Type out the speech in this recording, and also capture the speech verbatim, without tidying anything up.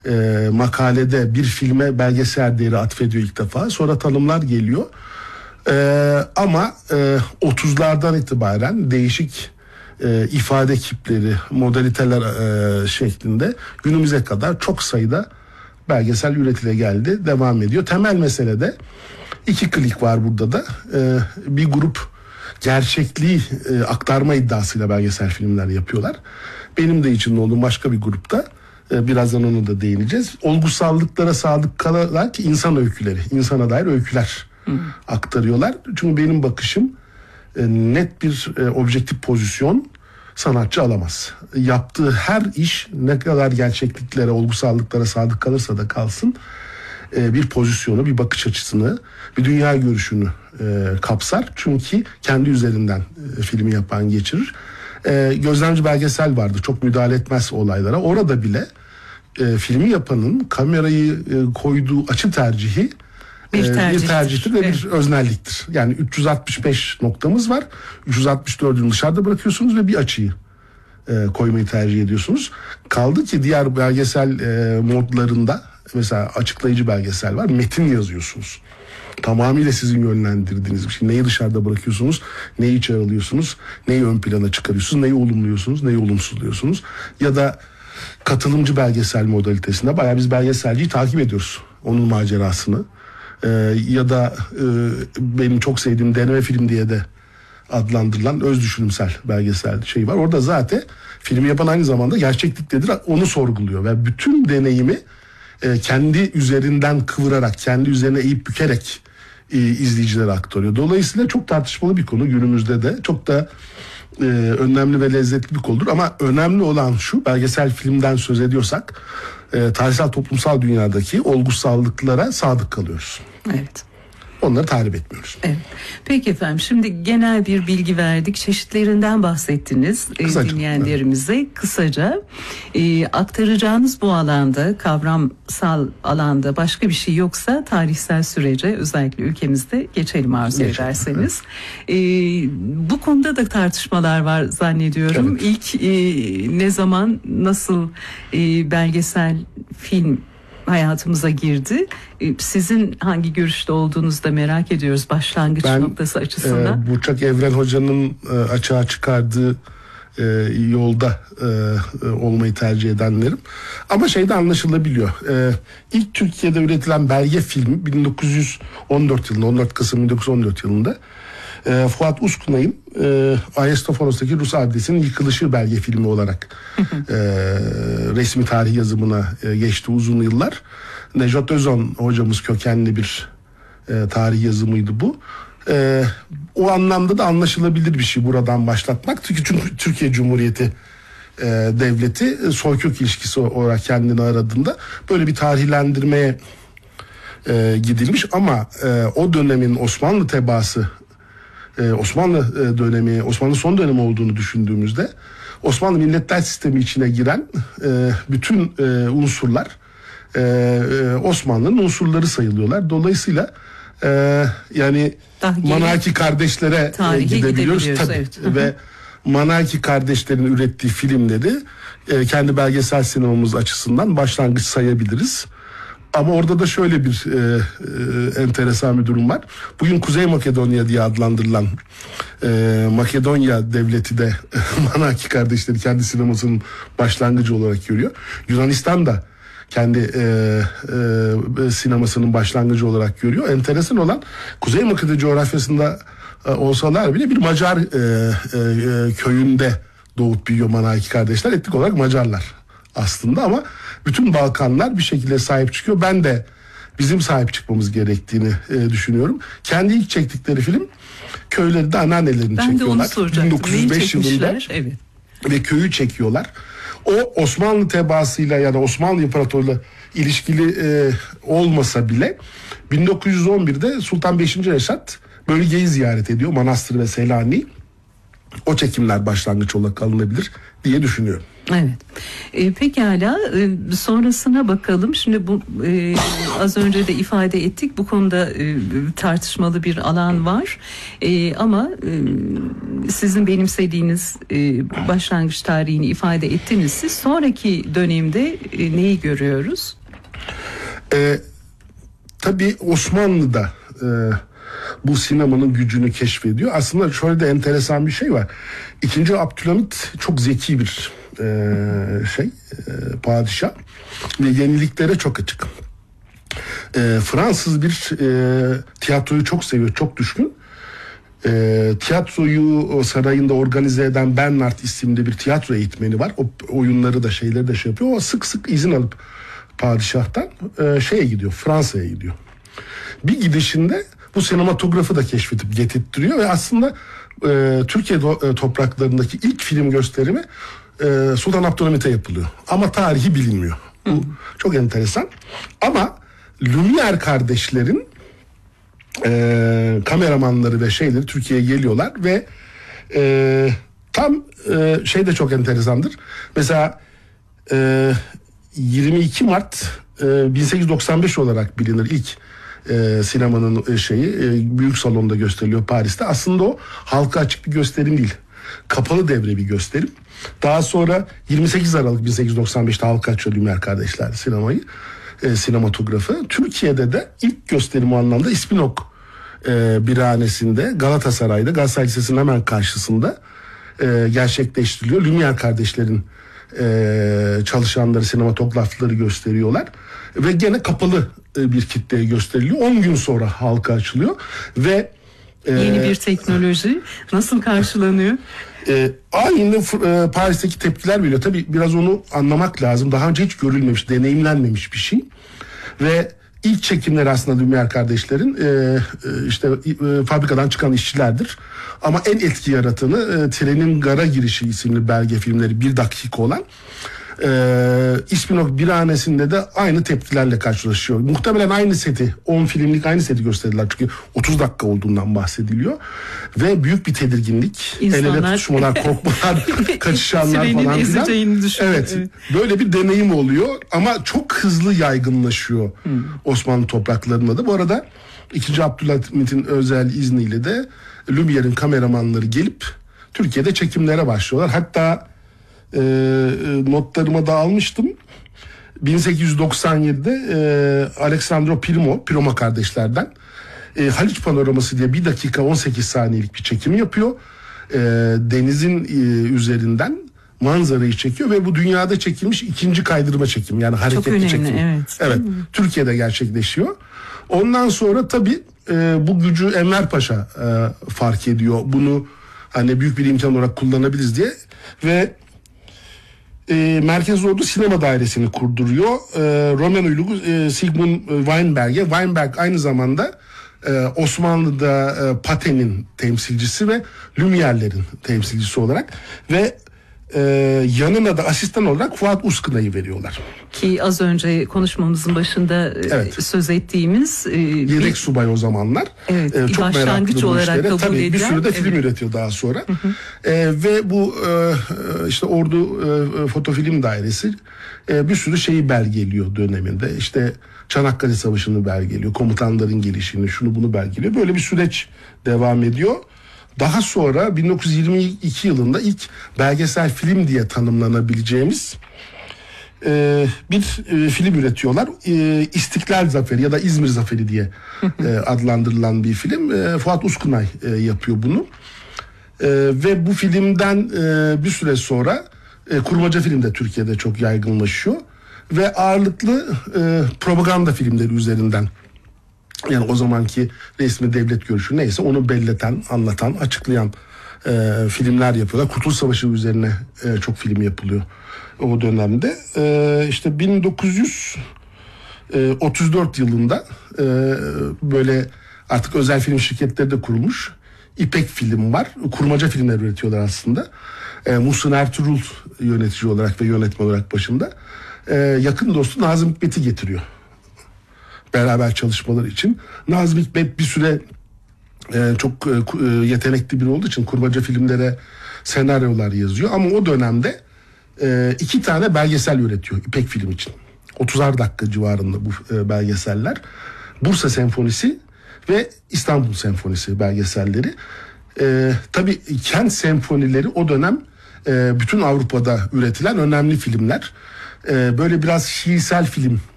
e, makalede bir filme belgesel değeri atfediyor ilk defa. Sonra tanımlar geliyor. E, ama e, otuzlardan itibaren değişik e, ifade kipleri, modaliteler e, şeklinde günümüze kadar çok sayıda belgesel üretile geldi, devam ediyor. Temel mesele de iki klik var burada da. E, bir grup gerçekliği e, aktarma iddiasıyla belgesel filmler yapıyorlar. Benim de içinde olduğum başka bir grupta, e, birazdan ona da değineceğiz, olgusallıklara sadık kalarak insan öyküleri, insana dair öyküler hmm. aktarıyorlar. Çünkü benim bakışım e, net bir e, objektif pozisyon sanatçı alamaz. Yaptığı her iş ne kadar gerçekliklere, olgusallıklara sadık kalırsa da kalsın, e, bir pozisyonu, bir bakış açısını, bir dünya görüşünü e, kapsar. Çünkü kendi üzerinden e, filmi yapan geçirir. E, gözlemci belgesel vardı. Çok müdahale etmez olaylara. Orada bile e, filmi yapanın kamerayı e, koyduğu açı tercihi bir, tercihtir. bir tercihtir ve evet. bir öznelliktir. Yani üç yüz altmış beş noktamız var. üç yüz altmış dördünü dışarıda bırakıyorsunuz ve bir açıyı e, koymayı tercih ediyorsunuz. Kaldı ki diğer belgesel e, modlarında, mesela açıklayıcı belgesel var, metin yazıyorsunuz. Tamamıyla sizin yönlendirdiğiniz bir şey. Neyi dışarıda bırakıyorsunuz, neyi içeri alıyorsunuz, neyi ön plana çıkarıyorsunuz, neyi olumluyorsunuz, neyi olumsuzluyorsunuz. Ya da katılımcı belgesel modalitesinde bayağı biz belgeselciyi takip ediyoruz. Onun macerasını. Ee, ya da e, benim çok sevdiğim deneme film diye de adlandırılan öz düşünümsel belgesel şey var. Orada zaten filmi yapan aynı zamanda gerçekliktedir, onu sorguluyor ve bütün deneyimi e, kendi üzerinden kıvırarak, kendi üzerine eğip bükerek e, izleyicilere aktarıyor. Dolayısıyla çok tartışmalı bir konu günümüzde de, çok da e, önemli ve lezzetli bir konudur. Ama önemli olan şu, belgesel filmden söz ediyorsak e, tarihsel toplumsal dünyadaki olgusallıklara sadık kalıyoruz. Evet. Onları tahrip etmiyoruz. Evet. Peki efendim, şimdi genel bir bilgi verdik. Çeşitlerinden bahsettiniz kısaca, dinleyenlerimize. Evet. Kısaca e, aktaracağınız bu alanda, kavramsal alanda başka bir şey yoksa tarihsel sürece, özellikle ülkemizde geçelim arzu geçelim. ederseniz. Evet. E, bu konuda da tartışmalar var zannediyorum. Evet. İlk e, ne zaman, nasıl e, belgesel film hayatımıza girdi? Sizin hangi görüşte olduğunuzu da merak ediyoruz başlangıç ben, noktası açısından. E, Burçak Evren Hoca'nın e, açığa çıkardığı e, yolda e, olmayı tercih edenlerim. Ama şey de anlaşılabiliyor. E, ilk Türkiye'de üretilen belge filmi bin dokuz yüz on dört yılında, on dört Kasım bin dokuz yüz on dört yılında e, Fuat Uskunay'ın e, Ayastofonos'taki Rus adresinin yıkılışı belge filmi olarak e, resmi tarih yazımına e, geçti uzun yıllar. Nejat Özon hocamız kökenli bir e, tarih yazımıydı bu. E, o anlamda da anlaşılabilir bir şey buradan başlatmak. Çünkü, çünkü Türkiye Cumhuriyeti e, Devleti e, soykök ilişkisi olarak kendini aradığında böyle bir tarihlendirmeye e, gidilmiş. Ama e, o dönemin Osmanlı tebaası, e, Osmanlı e, dönemi, Osmanlı son dönemi olduğunu düşündüğümüzde Osmanlı milletler sistemi içine giren e, bütün e, unsurlar Ee, Osmanlı'nın unsurları sayılıyorlar. Dolayısıyla e, yani Manaki kardeşlere e, gidebiliyoruz tabii. Evet. Ve Manaki kardeşlerin ürettiği filmleri e, kendi belgesel sinemamız açısından başlangıç sayabiliriz. Ama orada da şöyle bir e, e, enteresan bir durum var. Bugün Kuzey Makedonya diye adlandırılan e, Makedonya devleti de Manaki kardeşleri kendi sinemasının başlangıcı olarak görüyor. Yunanistan da kendi e, e, sinemasının başlangıcı olarak görüyor. Enteresan olan, Kuzey Makedonya coğrafyasında e, olsalar bile bir Macar e, e, köyünde doğup büyüyor Manaki kardeşler. Etnik olarak Macarlar aslında ama bütün Balkanlar bir şekilde sahip çıkıyor. Ben de bizim sahip çıkmamız gerektiğini e, düşünüyorum. Kendi ilk çektikleri film köyleri de anneannelerini ben çekiyorlar. Ben de onu soracaktım. bin dokuz yüz beş yılında evet. Ve köyü çekiyorlar. O Osmanlı tebaasıyla ya da Osmanlı İmparatorluğu ilişkili e, olmasa bile bin dokuz yüz on birde Sultan beşinci Reşat bölgeyi ziyaret ediyor, Manastır ve Selanik'i. o çekimler başlangıç olarak alınabilir diye düşünüyorum. Evet. E, pekala e, sonrasına bakalım. Şimdi bu e, az önce de ifade ettik. Bu konuda e, tartışmalı bir alan var. E, ama e, sizin benimsediğiniz e, başlangıç tarihini ifade ettiniz. Siz sonraki dönemde e, neyi görüyoruz? E, tabii Osmanlı'da e, bu sinemanın gücünü keşfediyor. Aslında şöyle de enteresan bir şey var. İkinci Abdülhamit çok zeki bir e, şey e, padişah ve yeniliklere çok açık. E, Fransız bir e, tiyatroyu çok seviyor, çok düşkün. E, tiyatroyu sarayında organize eden Bernard isimli bir tiyatro eğitmeni var. O oyunları da şeyleri de şey yapıyor. O sık sık izin alıp padişahtan e, şeye gidiyor, Fransa'ya gidiyor. Bir gidişinde bu sinematografı da keşfedip getirtiyor ve aslında e, Türkiye do- topraklarındaki ilk film gösterimi e, Sultan Abdülhamit'e yapılıyor. Ama tarihi bilinmiyor. Bu hmm. çok enteresan. Ama Lumière kardeşlerin e, kameramanları ve şeyleri Türkiye'ye geliyorlar ve e, tam e, şey de çok enteresandır. Mesela e, yirmi iki Mart e, bin sekiz yüz doksan beş olarak bilinir ilk e, sinemanın şeyi e, büyük salonda gösteriliyor Paris'te. Aslında o halka açık bir gösterim değil. Kapalı devre bir gösterim. Daha sonra yirmi sekiz Aralık bin sekiz yüz doksan beşte halka açıyor Lumière kardeşler sinemayı, e, sinematografı. Türkiye'de de ilk gösterim o anlamda İspinok e, Birhanesi'nde Galatasaray'da Galatasaray Lisesi'nin hemen karşısında e, gerçekleştiriliyor. Lumière kardeşlerin e, çalışanları, sinematografları gösteriyorlar ve gene kapalı e, bir kitleye gösteriliyor. on gün sonra halka açılıyor ve e, yeni bir teknoloji nasıl karşılanıyor? E, aynı e, Paris'teki tepkiler veriyor. Tabii biraz onu anlamak lazım. Daha önce hiç görülmemiş, deneyimlenmemiş bir şey. Ve ilk çekimler aslında Lumière kardeşlerin e, e, işte e, fabrikadan çıkan işçilerdir. Ama en etki yaratanı e, Trenin Gara Girişi isimli belge filmleri bir dakika olan e, İspinok Birhanesi'nde de aynı tepkilerle karşılaşıyor. Muhtemelen aynı seti, on filmlik aynı seti gösterdiler. Çünkü otuz dakika olduğundan bahsediliyor. Ve büyük bir tedirginlik. İnsanlar... El ele tutuşmalar, korkmalar, kaçışanlar falan filan. Evet, evet. Böyle bir deneyim oluyor. Ama çok hızlı yaygınlaşıyor hmm. Osmanlı topraklarında da. Bu arada ikinci Abdülhamit'in özel izniyle de Lumière'in kameramanları gelip Türkiye'de çekimlere başlıyorlar. Hatta e, notlarıma da almıştım. bin sekiz yüz doksan yedide e, Alexandro Primo, Primo kardeşlerden e, Haliç Panoraması diye bir dakika on sekiz saniyelik bir çekim yapıyor. E, denizin e, üzerinden manzarayı çekiyor ve bu dünyada çekilmiş ikinci kaydırma çekim. Yani hareketli önemli, çekim. Evet. Evet. Hmm. Türkiye'de gerçekleşiyor. Ondan sonra tabii e, bu gücü Enver Paşa e, fark ediyor. Bunu hani büyük bir imkan olarak kullanabiliriz diye ve e, Merkez Ordu Sinema Dairesi'ni kurduruyor. E, Roman uyluğu e, Sigmund Weinberg'e. Weinberg aynı zamanda e, Osmanlı'da e, Paten'in temsilcisi ve Lumière'lerin temsilcisi olarak ve Ee, yanına da asistan olarak Fuat Uskınay'ı veriyorlar. Ki az önce konuşmamızın başında evet. söz ettiğimiz e, yedek bir, subay o zamanlar. Evet, ee, çok başlangıç olarak kabul Tabii edilen. bir sürü de evet. film üretiyor daha sonra. Hı hı. Ee, ve bu e, işte Ordu e, Fotofilm Dairesi e, bir sürü şeyi belgeliyor döneminde. İşte Çanakkale Savaşı'nı belgeliyor, komutanların gelişini, şunu bunu belgeliyor. Böyle bir süreç devam ediyor. Daha sonra bin dokuz yüz yirmi iki yılında ilk belgesel film diye tanımlanabileceğimiz e, bir e, film üretiyorlar. E, İstiklal Zaferi ya da İzmir Zaferi diye e, adlandırılan bir film. E, Fuat Uskınay e, yapıyor bunu. E, ve bu filmden e, bir süre sonra e, kurmaca film de Türkiye'de çok yaygınlaşıyor. Ve ağırlıklı e, propaganda filmleri üzerinden, yani o zamanki resmi devlet görüşü neyse onu belleten, anlatan, açıklayan e, filmler yapıyorlar. Kurtuluş Savaşı üzerine e, çok film yapılıyor o dönemde. E, işte bin dokuz yüz otuz dört yılında e, böyle artık özel film şirketleri de kurulmuş. İpek Film var. Kurmaca filmler üretiyorlar aslında. E, Muhsin Ertuğrul yönetici olarak ve yönetmen olarak başında. E, yakın dostu Nazım Hikmet'i getiriyor beraber çalışmalar için. Nazım Hikmet bir süre e, çok e, yetenekli biri olduğu için kurmaca filmlere senaryolar yazıyor. Ama o dönemde e, iki tane belgesel üretiyor İpek Film için. otuzar dakika civarında bu e, belgeseller. Bursa Senfonisi ve İstanbul Senfonisi belgeselleri. E, tabii kent senfonileri o dönem e, bütün Avrupa'da üretilen önemli filmler. E, böyle biraz şiirsel film